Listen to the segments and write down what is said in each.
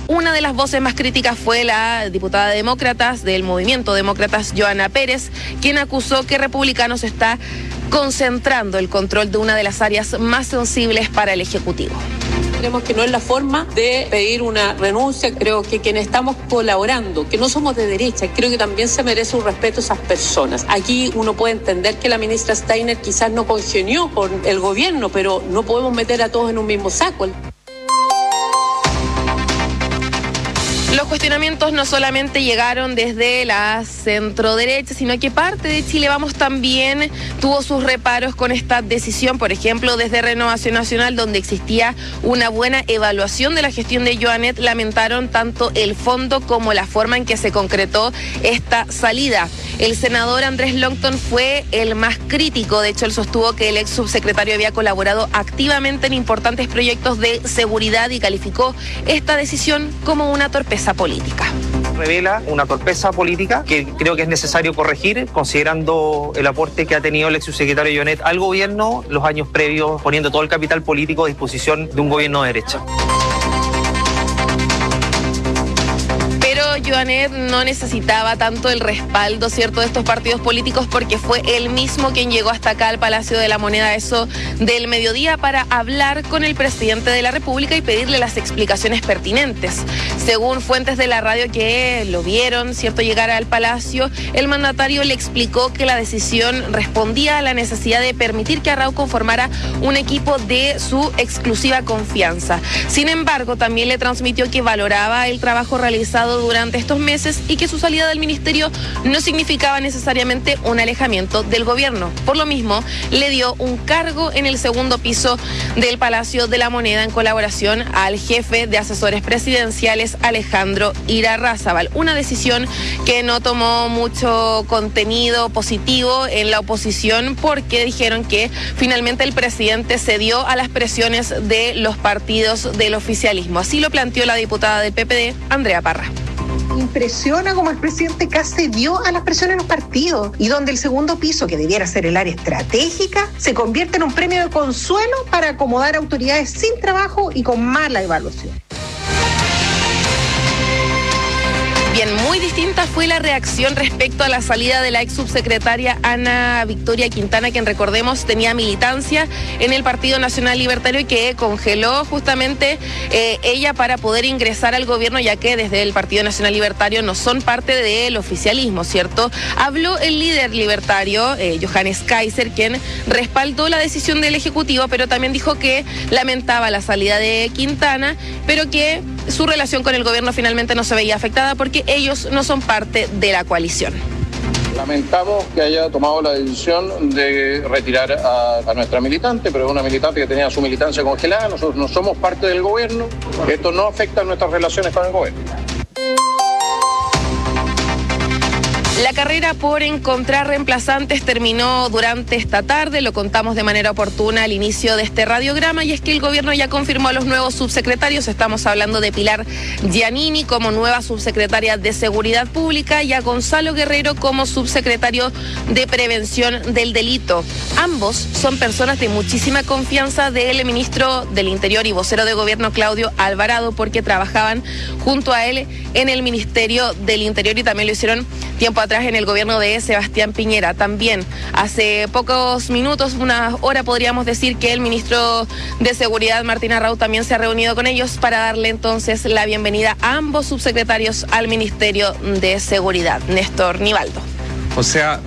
Una de las voces más críticas fue la diputada demócratas del Movimiento Demócratas, Johanna Pérez, quien acusó que Republicanos está concentrando el control de una de las áreas más sensibles para el Ejecutivo. Creemos que no es la forma de pedir una renuncia. Creo que quienes estamos colaborando, que no somos de derecha, creo que también se merece un respeto a esas personas. Aquí uno puede entender que la ministra Steiner quizás no congenió con el gobierno, pero no podemos meter a todos en un mismo saco. Los cuestionamientos no solamente llegaron desde la centroderecha, sino que parte de Chile Vamos también tuvo sus reparos con esta decisión. Por ejemplo, desde Renovación Nacional, donde existía una buena evaluación de la gestión de Joanet, lamentaron tanto el fondo como la forma en que se concretó esta salida. El senador Andrés Longton fue el más crítico. De hecho, él sostuvo que el ex subsecretario había colaborado activamente en importantes proyectos de seguridad y calificó esta decisión como una torpeza política. Revela una torpeza política que creo que es necesario corregir, considerando el aporte que ha tenido el ex subsecretario Joanet al gobierno los años previos, poniendo todo el capital político a disposición de un gobierno de derecha. Joanet no necesitaba tanto el respaldo, ¿cierto?, de estos partidos políticos, porque fue él mismo quien llegó hasta acá al Palacio de la Moneda, eso del mediodía, para hablar con el presidente de la República y pedirle las explicaciones pertinentes. Según fuentes de la radio que lo vieron, ¿cierto?, llegar al Palacio, el mandatario le explicó que la decisión respondía a la necesidad de permitir que Arrau conformara un equipo de su exclusiva confianza. Sin embargo, también le transmitió que valoraba el trabajo realizado durante estos meses y que su salida del ministerio no significaba necesariamente un alejamiento del gobierno. Por lo mismo, le dio un cargo en el segundo piso del Palacio de la Moneda en colaboración al jefe de asesores presidenciales, Alejandro Irarrázaval. Una decisión que no tomó mucho contenido positivo en la oposición, porque dijeron que finalmente el presidente cedió a las presiones de los partidos del oficialismo. Así lo planteó la diputada del PPD, Andrea Parra. Impresiona como el presidente casi dio a las presiones de los partidos y donde el segundo piso, que debiera ser el área estratégica, se convierte en un premio de consuelo para acomodar autoridades sin trabajo y con mala evaluación. Bien, muy distinta fue la reacción respecto a la salida de la ex subsecretaria Ana Victoria Quintana, quien, recordemos, tenía militancia en el Partido Nacional Libertario y que congeló justamente ella para poder ingresar al gobierno, ya que desde el Partido Nacional Libertario no son parte del oficialismo, ¿cierto? Habló el líder libertario, Johannes Kaiser, quien respaldó la decisión del Ejecutivo, pero también dijo que lamentaba la salida de Quintana, pero que su relación con el gobierno finalmente no se veía afectada porque ellos no son parte de la coalición. Lamentamos que haya tomado la decisión de retirar a nuestra militante, pero es una militante que tenía su militancia congelada. Nosotros no somos parte del gobierno. Esto no afecta a nuestras relaciones con el gobierno. La carrera por encontrar reemplazantes terminó durante esta tarde, lo contamos de manera oportuna al inicio de este radiograma, y es que el gobierno ya confirmó a los nuevos subsecretarios. Estamos hablando de Pilar Giannini como nueva subsecretaria de Seguridad Pública y a Gonzalo Guerrero como subsecretario de Prevención del Delito. Ambos son personas de muchísima confianza del ministro del Interior y vocero de gobierno Claudio Alvarado, porque trabajaban junto a él en el Ministerio del Interior y también lo hicieron tiempo atrás en el gobierno de Sebastián Piñera. También hace pocos minutos, una hora podríamos decir, que el ministro de Seguridad, Martín Arrau, también se ha reunido con ellos para darle entonces la bienvenida a ambos subsecretarios al Ministerio de Seguridad. Néstor Nivaldo. O sea,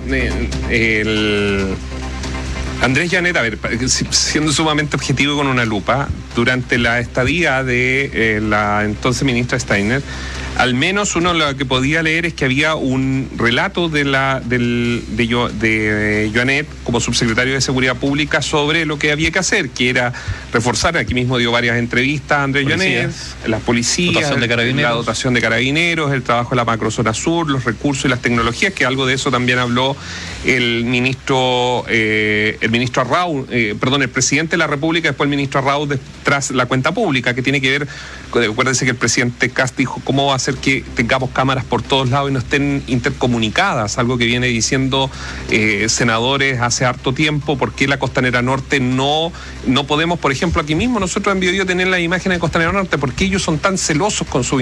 Andrés Joanet, a ver, siendo sumamente objetivo con una lupa, durante la estadía de la entonces ministra Steiner, al menos uno lo que podía leer es que había un relato de Joanet como subsecretario de Seguridad Pública sobre lo que había que hacer, que era reforzar. Aquí mismo dio varias entrevistas a Andrés Joanet, las policías, la dotación de carabineros, el trabajo de la macrozona sur, los recursos y las tecnologías, que algo de eso también habló el ministro Arrau, el presidente de la República, después el ministro Arrau tras la cuenta pública, que tiene que ver, acuérdense que el presidente Kast dijo cómo va a hacer que tengamos cámaras por todos lados y no estén intercomunicadas, algo que viene diciendo senadores hace harto tiempo. ¿Por qué la Costanera Norte no podemos, por ejemplo, aquí mismo nosotros en Biobío tener las imágenes de Costanera Norte? ¿Por qué ellos son tan celosos con su